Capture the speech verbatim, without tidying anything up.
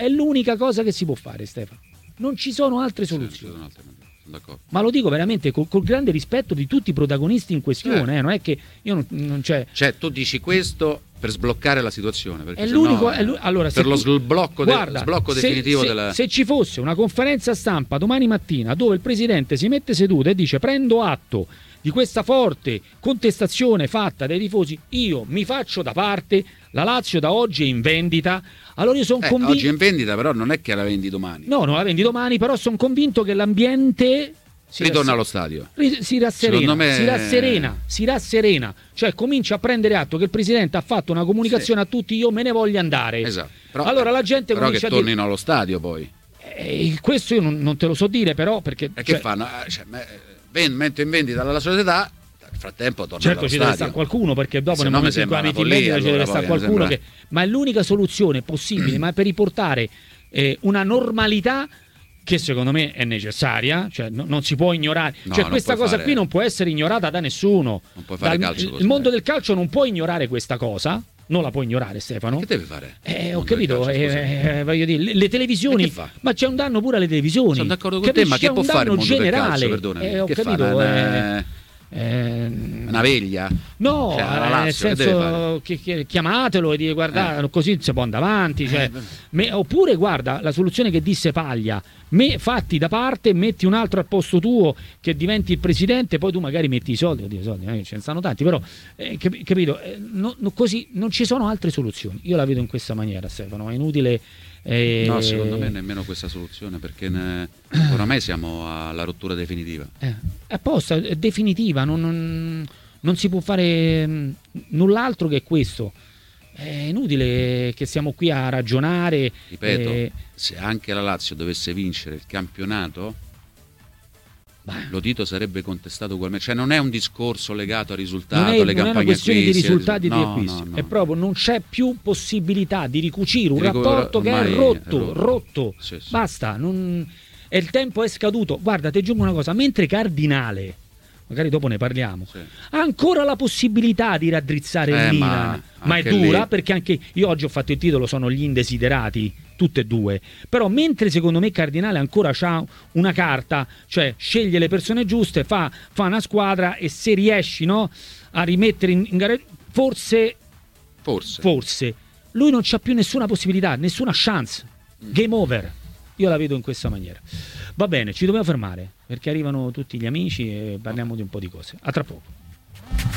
è l'unica cosa che si può fare, Stefano. Non ci sono altre soluzioni. Sì, altre, d'accordo. Ma lo dico veramente col, col grande rispetto di tutti i protagonisti in questione, certo. eh, non è che io non, non c'è. Cioè, tu dici questo per sbloccare la situazione, perché è l'unico, no, è l'u- allora, per lo tu, sblocco, guarda, de, sblocco se, definitivo se, della. Se ci fosse una conferenza stampa domani mattina dove il presidente si mette seduto e dice prendo atto di questa forte contestazione fatta dai tifosi, io mi faccio da parte, la Lazio da oggi è in vendita, allora io sono eh, convinto. Oggi è in vendita, però non è che la vendi domani. No, non la vendi domani, però sono convinto che l'ambiente si ritorna allo stadio. Si rasserena, me... si rasserena, si rasserena, cioè comincia a prendere atto che il presidente ha fatto una comunicazione sì. a tutti, io me ne voglio andare. Esatto. Però, allora la gente però comincia che a tornino dire... allo stadio poi. Eh, questo io non, non te lo so dire, però perché. E cioè... che fanno? Cioè, metto in vendita la società. Nel frattempo torna certo allo ci stadio. deve stare qualcuno, perché dopo se nel no momento in cui la metti in vendita ci deve stare qualcuno che... ma è l'unica soluzione possibile ma per riportare eh, una normalità che secondo me è necessaria, cioè no, non si può ignorare, no, cioè questa cosa fare... qui non può essere ignorata da nessuno. Non puoi fare Dal, calcio così. Il mondo del calcio non può ignorare questa cosa. Non la può ignorare, Stefano. Che deve fare? Eh, ho capito, calcio, eh, eh, voglio dire, le, le televisioni, ma c'è un danno pure alle televisioni. Sono d'accordo con te, ma che può fare il mondo generale. del calcio, perdonami? Eh, ho che capito, fa? Eh, eh, una veglia? No, cioè, eh, Lazio, nel senso che, che chiamatelo e dire guarda, eh. così si può andare avanti. Cioè, eh. me, oppure guarda, la soluzione che disse Paglia, me, fatti da parte, metti un altro al posto tuo che diventi il presidente, poi tu magari metti i soldi, oddio, i soldi, eh, ce ne stanno tanti, però eh, capito, eh, no, no, così non ci sono altre soluzioni. Io la vedo in questa maniera, Stefano, è inutile. Eh... No, secondo me nemmeno questa soluzione, perché ne... oramai siamo alla rottura definitiva. Eh, apposta, è definitiva, non, non, non si può fare mh, null'altro che questo. È inutile che siamo qui a ragionare. Ripeto, eh... se anche la Lazio dovesse vincere il campionato, lo Tito sarebbe contestato ugualmente. Cioè non è un discorso legato al risultato, non è, alle non campagne è una questione acquisti, di risultati no, di acquisti, no, no. è proprio non c'è più possibilità di ricucire un di rapporto che è rotto, è rotto. rotto. Sì, sì. Basta, non... e il tempo è scaduto. Guarda, ti aggiungo una cosa, mentre Cardinale, magari dopo ne parliamo, sì. ha ancora la possibilità di raddrizzare eh, il Milan, ma, ma è dura lì... perché anche io oggi ho fatto il titolo, sono gli indesiderati, tutte e due, però mentre secondo me Cardinale ancora ha una carta, cioè sceglie le persone giuste, fa, fa una squadra e se riesci, no, a rimettere in, in gara, forse, forse forse lui non c'ha più nessuna possibilità, nessuna chance, mm. game over. Io la vedo in questa maniera. Va bene, ci dobbiamo fermare perché arrivano tutti gli amici e parliamo di un po' di cose. A tra poco.